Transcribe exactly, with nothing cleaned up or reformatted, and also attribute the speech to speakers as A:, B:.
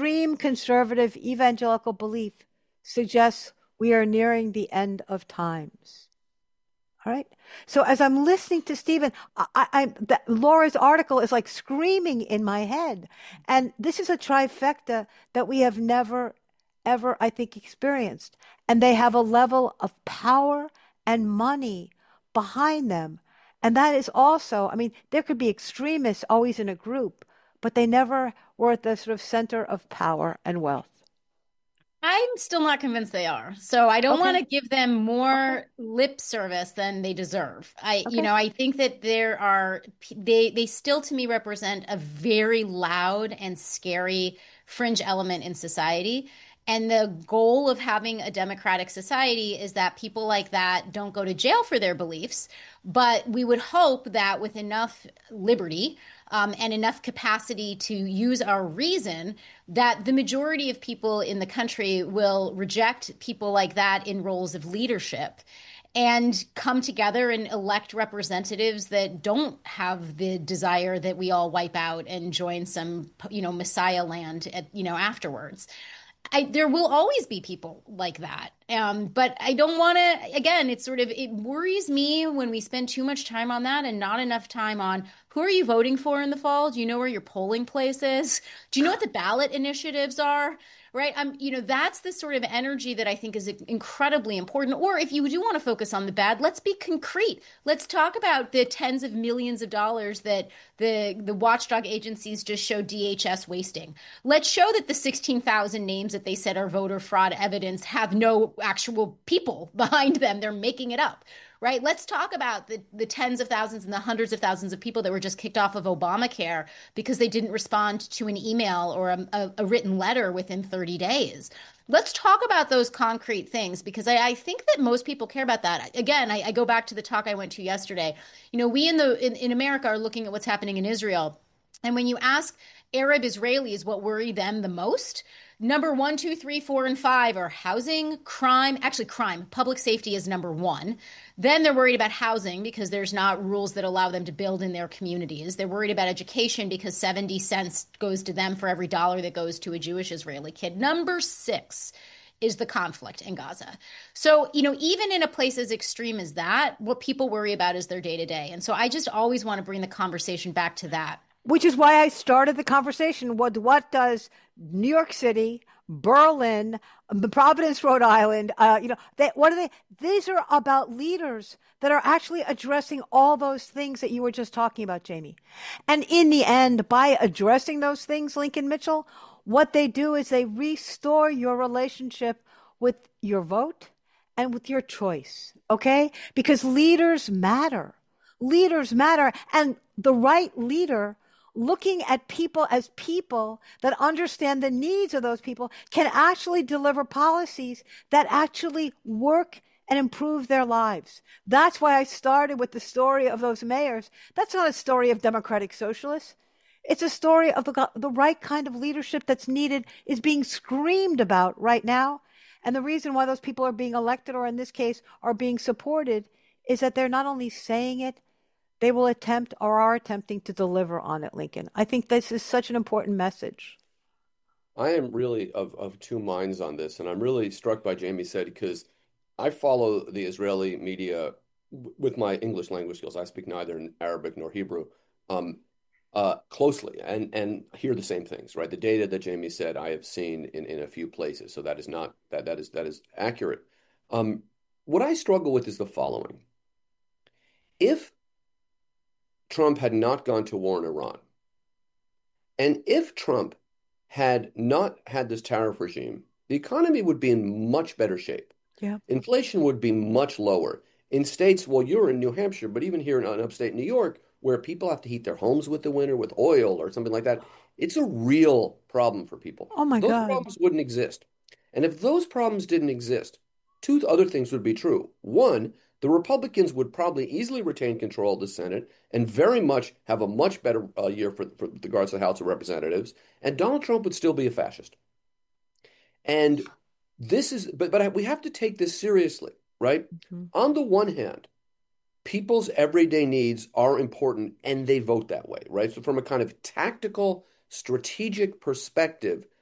A: extreme conservative evangelical belief suggests we are nearing the end of times. All right. So as I'm listening to Stephen, I, I, that Laura's article is like screaming in my head. And this is a trifecta that we have never, ever, I think, experienced. And they have a level of power and money behind them. And that is also, I mean, there could be extremists always in a group, but they never were at the sort of center of power and wealth.
B: I'm still not convinced they are. So I don't want
A: Okay.
B: to give them more lip service than they deserve. I, you
A: Okay.
B: know, I think that there are they they still to me represent a very loud and scary fringe element in society. And the goal of having a democratic society is that people like that don't go to jail for their beliefs. But we would hope that with enough liberty um, and enough capacity to use our reason, that the majority of people in the country will reject people like that in roles of leadership and come together and elect representatives that don't have the desire that we all wipe out and join some, you know, Messiah land at, you know, afterwards. I, there will always be people like that. Um, but I don't want to, again, it's sort of, it worries me when we spend too much time on that and not enough time on who are you voting for in the fall? Do you know where your polling place is? Do you know what the ballot initiatives are? Right. Um, you know, that's the sort of energy that I think is incredibly important. Or if you do want to focus on the bad, let's be concrete. Let's talk about the tens of millions of dollars that the the watchdog agencies just show D H S wasting. Let's show that the sixteen thousand names that they said are voter fraud evidence have no actual people behind them. They're making it up. Right. Let's talk about the, the tens of thousands and the hundreds of thousands of people that were just kicked off of Obamacare because they didn't respond to an email or a, a, a written letter within thirty days. Let's talk about those concrete things because I, I think that most people care about that. Again, I, I go back to the talk I went to yesterday. You know, we in the in, in America are looking at what's happening in Israel. And when you ask Arab Israelis what worry them the most, number one, two, three, four, and five are housing, crime, actually crime, public safety is number one. Then they're worried about housing because there's not rules that allow them to build in their communities. They're worried about education because seventy cents goes to them for every dollar that goes to a Jewish Israeli kid. Number six is the conflict in Gaza. So, you know, even in a place as extreme as that, what people worry about is their day to day. And so I just always want to bring the conversation back to that.
A: Which is why I started the conversation with what does New York City, Berlin, Providence, Rhode Island, uh, you know, they, what are they? These are about leaders that are actually addressing all those things that you were just talking about, Jamie. And in the end, by addressing those things, Lincoln Mitchell, what they do is they restore your relationship with your vote and with your choice, okay? Because leaders matter. Leaders matter. And the right leader looking at people as people that understand the needs of those people can actually deliver policies that actually work and improve their lives. That's why I started with the story of those mayors. That's not a story of democratic socialists. It's a story of the, the right kind of leadership that's needed, is being screamed about right now. And the reason why those people are being elected, or in this case, are being supported, is that they're not only saying it, they will attempt or are attempting to deliver on it, Lincoln. I think this is such an important message.
C: I am really of, of two minds on this, and I'm really struck by Jamie said because I follow the Israeli media with my English language skills. I speak neither Arabic nor Hebrew um, uh, closely and, and hear the same things, right? The data that Jamie said I have seen in, in a few places, so that is not that that is that is accurate. Um, what I struggle with is the following. If Trump had not gone to war in Iran, and if Trump had not had this tariff regime, the economy would be in much better shape.
A: Yeah.
C: Inflation would be much lower. In states, well, you're in New Hampshire, but even here in upstate New York, where people have to heat their homes with the winter with oil or something like that, it's a real problem for people.
A: Oh my
C: Those
A: God.
C: problems wouldn't exist. And if those problems didn't exist, two other things would be true. One, the Republicans would probably easily retain control of the Senate and very much have a much better uh, year for, for regards to the House of Representatives, and Donald Trump would still be a fascist. And this is, but but we have to take this seriously, right?
A: Mm-hmm.
C: On the one hand, people's everyday needs are important and they vote that way, right? So from a kind of tactical, strategic perspective,